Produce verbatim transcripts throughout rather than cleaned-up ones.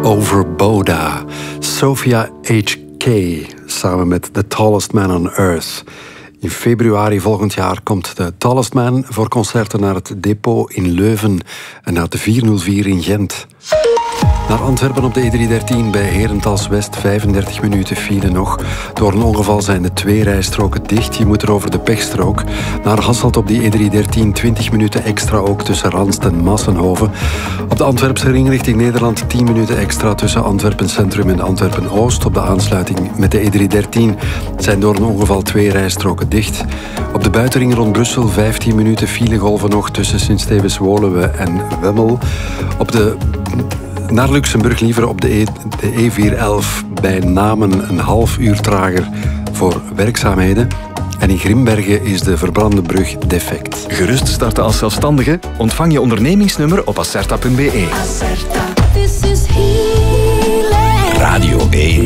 Overboda. Sophia H K samen met The Tallest Man on Earth. In februari volgend jaar komt The Tallest Man voor concerten naar het Depot in Leuven en naar de vierhonderdvier in Gent. Naar Antwerpen op de E driehonderddertien bij Herentals West, vijfendertig minuten file nog. Door een ongeval zijn de twee rijstroken dicht. Je moet er over de pechstrook. Naar Hasselt op die E driehonderddertien, twintig minuten extra ook tussen Ranst en Massenhoven. Op de Antwerpse ring richting Nederland tien minuten extra tussen Antwerpen Centrum en Antwerpen Oost. Op de aansluiting met de E driehonderddertien zijn door een ongeval twee rijstroken dicht. Op de buitenring rond Brussel vijftien minuten filegolven nog tussen Sint-Stevens-Woluwe en Wemmel. Op de Naar Luxemburg liever op de, e, de E vierhonderdelf bij Namen een half uur trager voor werkzaamheden. En in Grimbergen is de verbrande brug defect. Gerust starten als zelfstandige? Ontvang je ondernemingsnummer op acerta punt b e. Acerta, this is healing. Radio één.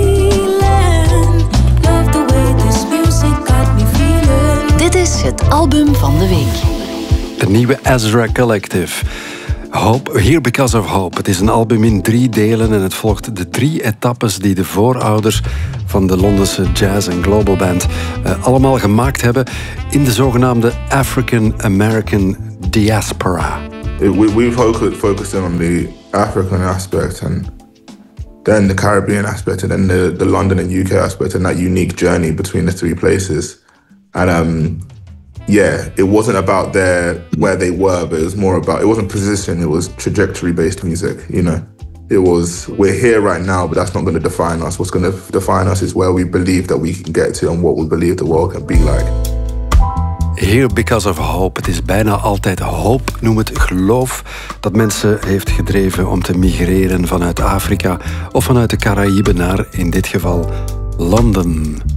Healing. Love the way this music got me feeling. Dit is het album van de week. Het nieuwe Ezra Collective. Hope, Here Because of Hope. Het is een album in drie delen en het volgt de drie etappes die de voorouders van de Londense jazz- en global band uh, allemaal gemaakt hebben in de zogenaamde African American diaspora. We, we focused, focused on the African aspect and then the Caribbean aspect and then the, the London and U K aspect and that unique journey between the three places. And um, yeah, it wasn't about their where they were, but it was more about, it wasn't position, it was trajectory-based music, you know. It was, we're here right now, but that's not going to define us. What's going to define us is where we believe that we can get to and what we believe the world can be like. Here Because of Hope. Het is bijna altijd hoop, noem het geloof, dat mensen heeft gedreven om te migreren vanuit Afrika of vanuit de Caraïben naar, in dit geval, Londen.